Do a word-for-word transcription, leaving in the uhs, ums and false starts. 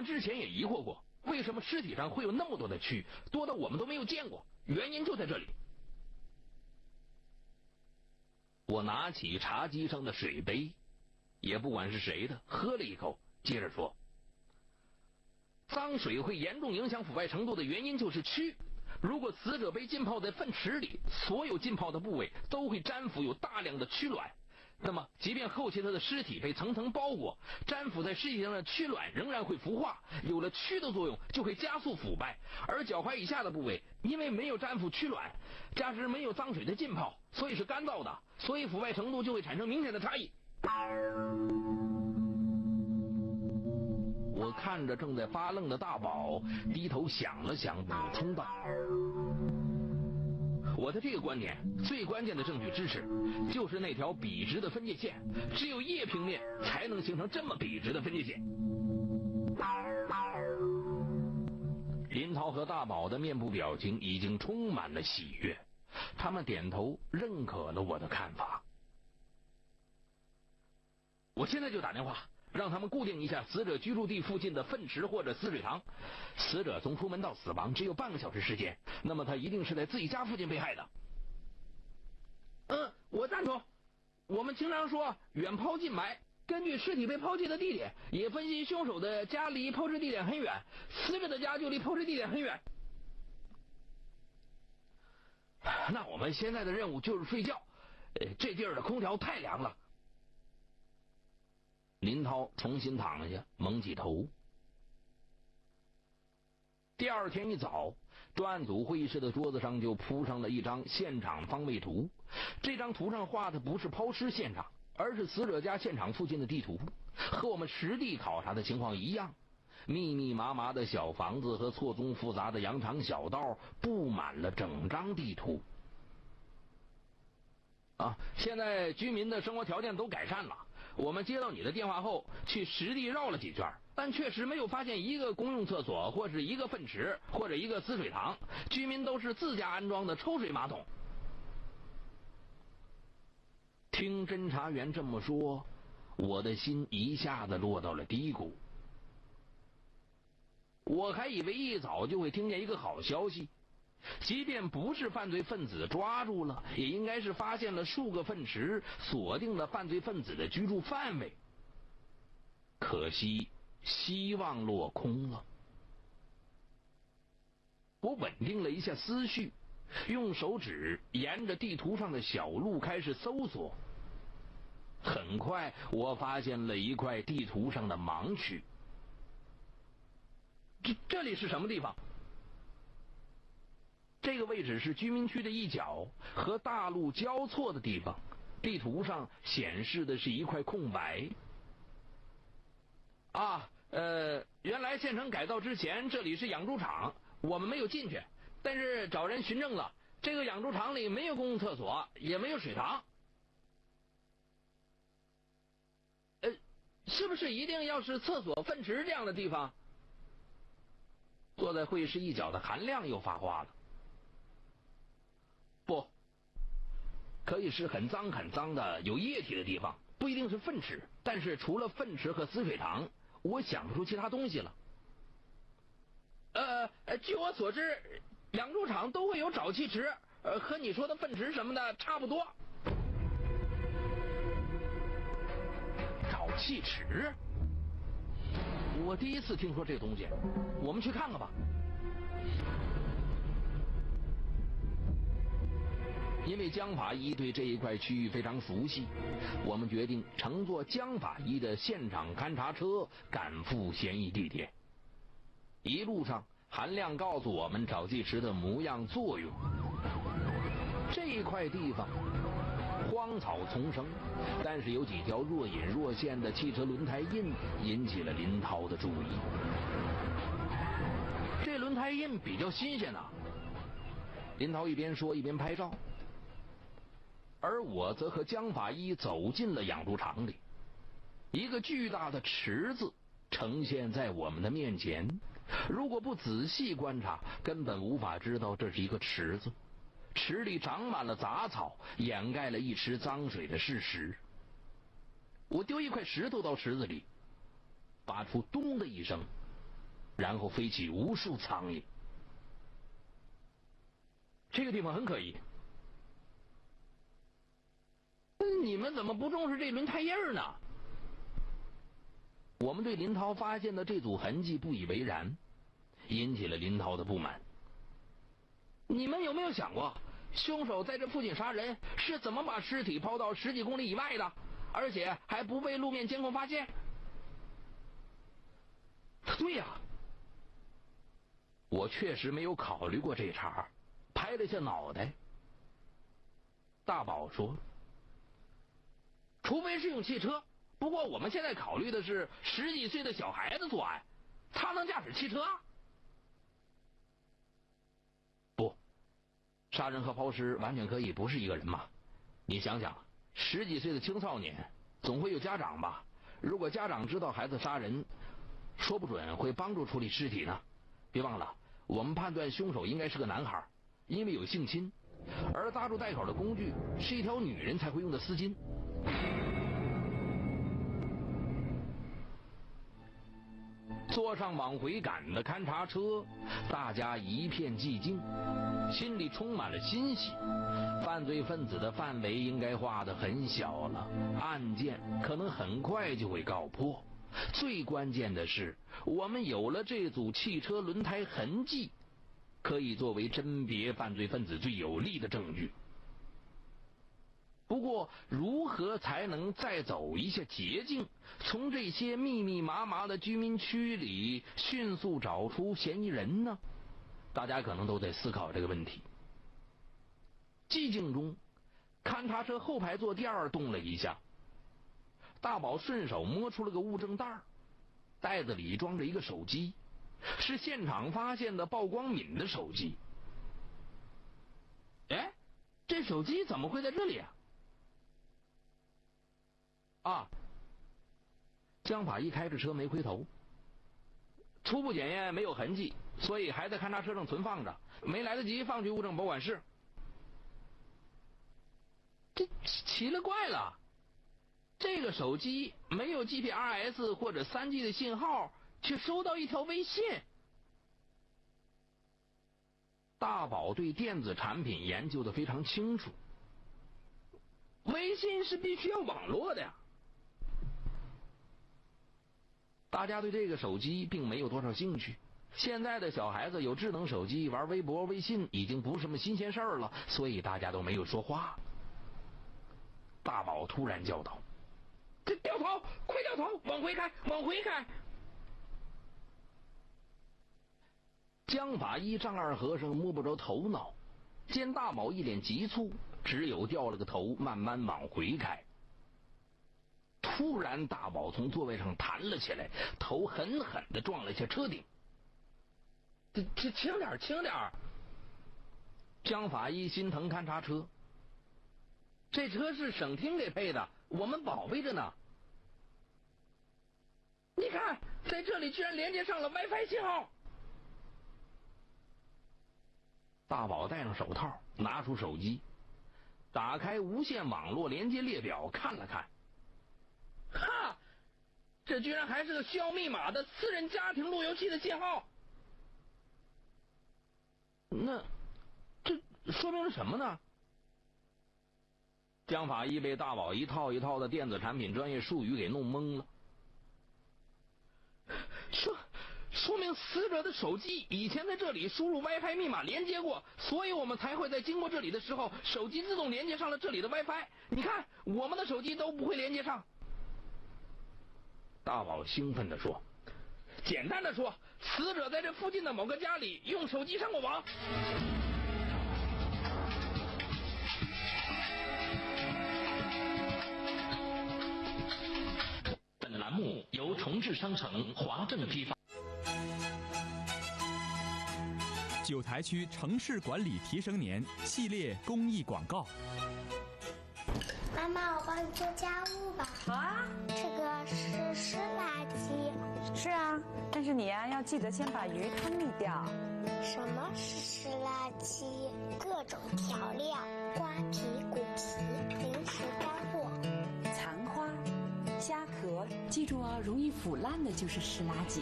们之前也疑惑过，为什么尸体上会有那么多的蛆，多到我们都没有见过，原因就在这里。我拿起茶几上的水杯，也不管是谁的，喝了一口，接着说，脏水会严重影响腐败程度的原因就是蛆。如果死者被浸泡在粪池里，所有浸泡的部位都会粘附有大量的蛆卵，那么即便后期他的尸体被层层包裹，粘附在尸体上的蛆卵仍然会孵化，有了蛆的作用就会加速腐败。而脚踝以下的部位因为没有粘附蛆卵，加之没有脏水的浸泡，所以是干燥的，所以腐败程度就会产生明显的差异。我看着正在发愣的大宝，低头想了想，补充道，我的这个观点最关键的证据支持就是那条笔直的分界线，只有液平面才能形成这么笔直的分界线。林涛和大宝的面部表情已经充满了喜悦，他们点头认可了我的看法。我现在就打电话让他们固定一下死者居住地附近的粪池或者死水塘。死者从出门到死亡只有半个小时时间，那么他一定是在自己家附近被害的。嗯，我赞同。我们经常说远抛近埋，根据尸体被抛弃的地点，也分析凶手的家离抛尸地点很远，死者的家就离抛尸地点很远。那我们现在的任务就是睡觉，呃，这地儿的空调太凉了。林涛重新躺下，蒙起头。第二天一早，专案组会议室的桌子上就铺上了一张现场方位图。这张图上画的不是抛尸现场，而是死者家现场附近的地图，和我们实地考察的情况一样。密密麻麻的小房子和错综复杂的羊肠小道布满了整张地图。啊，现在居民的生活条件都改善了。我们接到你的电话后，去实地绕了几圈，但确实没有发现一个公用厕所，或是一个粪池，或者一个死水塘。居民都是自家安装的抽水马桶。听侦查员这么说，我的心一下子落到了低谷。我还以为一早就会听见一个好消息，即便不是犯罪分子抓住了，也应该是发现了数个粪池，锁定了犯罪分子的居住范围。可惜希望落空了。我稳定了一下思绪，用手指沿着地图上的小路开始搜索。很快我发现了一块地图上的盲区。这这里是什么地方？这个位置是居民区的一角，和大路交错的地方。地图上显示的是一块空白。啊，呃，原来县城改造之前这里是养猪场，我们没有进去，但是找人询证了，这个养猪场里没有公共厕所，也没有水塘。呃，是不是一定要是厕所、粪池这样的地方？坐在会议室一角的韩亮又发话了。不，可以是很脏很脏的有液体的地方，不一定是粪池，但是除了粪池和死水塘，我想不出其他东西了。呃，据我所知，养猪场都会有沼气池，呃，和你说的粪池什么的差不多。沼气池？我第一次听说这东西，我们去看看吧。因为江法医对这一块区域非常熟悉，我们决定乘坐江法医的现场勘察车赶赴嫌疑地点。一路上，韩亮告诉我们沼气池的模样作用。这一块地方荒草丛生，但是有几条若隐若现的汽车轮胎印引起了林涛的注意。这轮胎印比较新鲜啊。林涛一边说一边拍照，而我则和江法医走进了养猪场里。一个巨大的池子呈现在我们的面前，如果不仔细观察，根本无法知道这是一个池子。池里长满了杂草，掩盖了一池脏水的事实。我丢一块石头到池子里，发出咚的一声， 然后飞起无数苍蝇。这个地方很可疑。你们怎么不重视这轮胎印儿呢？我们对林涛发现的这组痕迹不以为然，引起了林涛的不满。你们有没有想过，凶手在这附近杀人是怎么把尸体抛到十几公里以外的，而且还不被路面监控发现？对呀、啊，我确实没有考虑过这茬，拍了下脑袋。大宝说，除非是用汽车，不过我们现在考虑的是十几岁的小孩子作案，他能驾驶汽车啊？不，杀人和抛尸完全可以不是一个人嘛。你想想，十几岁的青少年总会有家长吧？如果家长知道孩子杀人，说不准会帮助处理尸体呢。别忘了，我们判断凶手应该是个男孩，因为有性侵，而扎住袋口的工具是一条女人才会用的丝巾。坐上往回赶的勘察车，大家一片寂静，心里充满了欣喜。犯罪分子的范围应该画得很小了，案件可能很快就会告破。最关键的是，我们有了这组汽车轮胎痕迹，可以作为甄别犯罪分子最有力的证据。不过，如何才能再走一下捷径，从这些密密麻麻的居民区里迅速找出嫌疑人呢？大家可能都在思考这个问题。寂静中，勘察车后排坐垫动了一下，大宝顺手摸出了个物证袋，袋子里装着一个手机，是现场发现的鲍光敏的手机。哎，这手机怎么会在这里啊？啊！江法一开着车没回头。初步检验没有痕迹，所以还在勘察车上存放着，没来得及放去物证保管室。这奇了怪了，这个手机没有 G P R S 或者 三 G 的信号，却收到一条微信。大宝对电子产品研究的非常清楚，微信是必须要网络的呀。大家对这个手机并没有多少兴趣，现在的小孩子有智能手机，玩微博微信已经不是什么新鲜事儿了，所以大家都没有说话。大宝突然叫道：这掉头，快掉头，往回开，往回开！江法一丈二和尚摸不着头脑，见大宝一脸急促，只有掉了个头，慢慢往回开。突然，大宝从座位上弹了起来，头狠狠地撞了下车顶。这这轻点，轻点！江法医心疼勘察车，这车是省厅给配的，我们保卫着呢。你看，在这里居然连接上了 WiFi 信号。大宝戴上手套，拿出手机，打开无线网络连接列表看了看。哈，这居然还是个需要密码的私人家庭路由器的信号。那这说明了什么呢？江法医被大宝一套一套的电子产品专业术语给弄懵了。说说明死者的手机以前在这里输入 WiFi 密码连接过，所以我们才会在经过这里的时候，手机自动连接上了这里的 WiFi。你看，我们的手机都不会连接上。大宝兴奋地说：简单的说，死者在这附近的某个家里用手机上过网。本栏目由重置商城华正批发。 九台区城市管理提升年系列公益广告。 妈妈，我帮你做家务吧。 好啊， 这个是湿垃圾。 是啊，但是你呀、啊、要记得先把鱼汤沥掉。 什么是湿垃圾？各种调料、瓜皮、骨皮、零食干货、 残花、虾壳，记住哦，容易腐烂的就是湿垃圾。